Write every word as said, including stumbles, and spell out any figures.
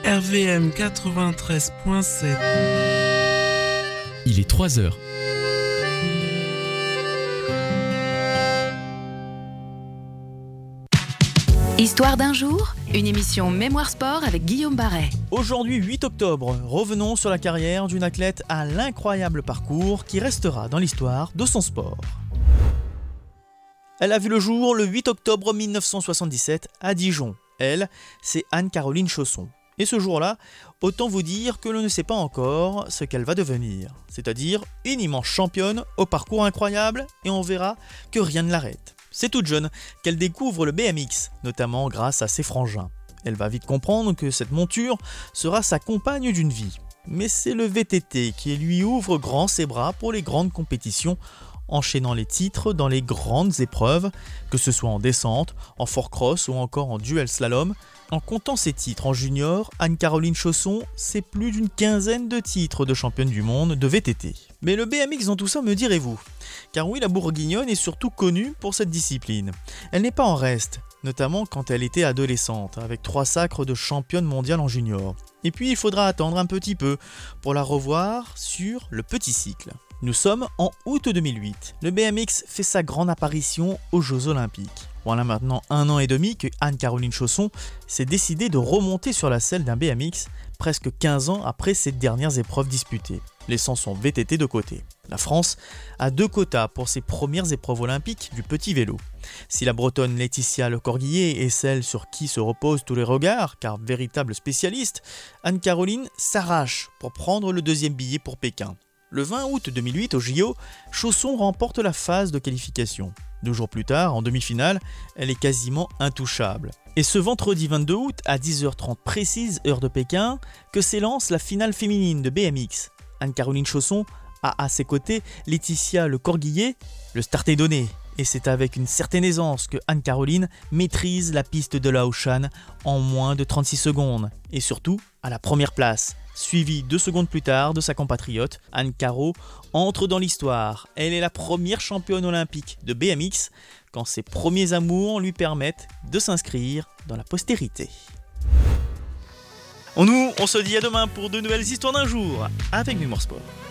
R V M quatre-vingt-treize point sept. Il est trois heures. Histoire d'un jour, une émission Mémoire Sport avec Guillaume Barret. Aujourd'hui huit octobre, revenons sur la carrière d'une athlète à l'incroyable parcours qui restera dans l'histoire de son sport. Elle a vu le jour le huit octobre mille neuf cent soixante-dix-sept à Dijon. Elle, c'est Anne-Caroline Chausson. Et ce jour-là, autant vous dire que l'on ne sait pas encore ce qu'elle va devenir. C'est-à-dire une immense championne au parcours incroyable et on verra que rien ne l'arrête. C'est toute jeune qu'elle découvre le B M X, notamment grâce à ses frangins. Elle va vite comprendre que cette monture sera sa compagne d'une vie. Mais c'est le V T T qui lui ouvre grand ses bras pour les grandes compétitions, enchaînant les titres dans les grandes épreuves, que ce soit en descente, en four cross ou encore en duel slalom. En comptant ses titres en junior, Anne-Caroline Chausson, c'est plus d'une quinzaine de titres de championne du monde de V T T. Mais le B M X dans tout ça, me direz-vous ? Car oui, la Bourguignonne est surtout connue pour cette discipline. Elle n'est pas en reste, notamment quand elle était adolescente, avec trois sacres de championne mondiale en junior. Et puis il faudra attendre un petit peu pour la revoir sur le petit cycle. Nous sommes en août deux mille huit. Le B M X fait sa grande apparition aux Jeux Olympiques. Voilà maintenant un an et demi que Anne-Caroline Chausson s'est décidée de remonter sur la selle d'un B M X presque quinze ans après ses dernières épreuves disputées, laissant son V T T de côté. La France a deux quotas pour ses premières épreuves olympiques du petit vélo. Si la Bretonne Laetitia Lecorguillet est celle sur qui se reposent tous les regards, car véritable spécialiste, Anne-Caroline s'arrache pour prendre le deuxième billet pour Pékin. Le vingt août deux mille huit, au J O, Chausson remporte la phase de qualification. Deux jours plus tard, en demi-finale, elle est quasiment intouchable. Et ce vendredi vingt-deux août, à dix heures trente précise, heure de Pékin, que s'élance la finale féminine de B M X. Anne-Caroline Chausson a à ses côtés Laetitia Lecorguillet. Le start est donné, et c'est avec une certaine aisance que Anne-Caroline maîtrise la piste de la Haut-Chan en moins de trente-six secondes, et surtout à la première place. Suivi deux secondes plus tard de sa compatriote, Anne-Caro entre dans l'histoire. Elle est la première championne olympique de B M X quand ses premiers amours lui permettent de s'inscrire dans la postérité. On nous, on se dit à demain pour de nouvelles histoires d'un jour avec Mémoire Sport.